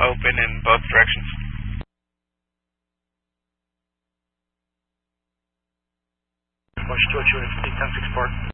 open in both directions. Watch 2 units, 10-6 Park.